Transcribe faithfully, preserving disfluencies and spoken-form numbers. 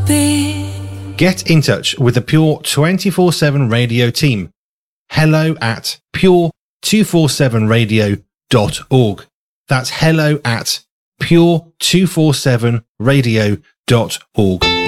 be. Get in touch with the Pure twenty-four seven Radio team. Hello at pure two forty-seven radio dot org. That's hello at pure two forty-seven radio dot org.